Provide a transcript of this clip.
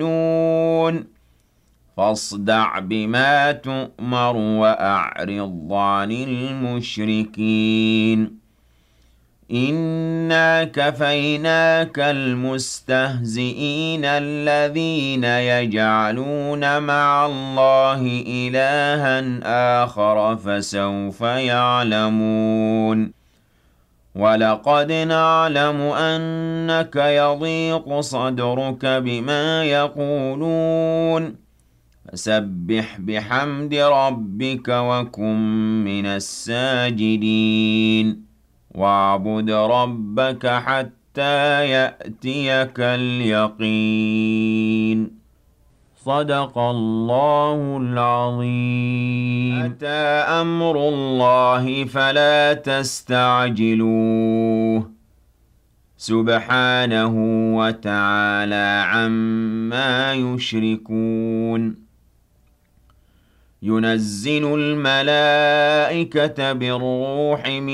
فاصدع بما تؤمر وأعرض عن المشركين إنا كفيناك المستهزئين الذين يجعلون مع الله إلها آخر فسوف يعلمون ولقد نعلم أنك يضيق صدرك بما يقولون فسبح بحمد ربك وكن من الساجدين واعبد ربك حتى يأتيك اليقين صدق الله العظيم أتى أمر الله فلا تستعجلوه سبحانه وتعالى عما يشركون ينزل الملائكة بالروح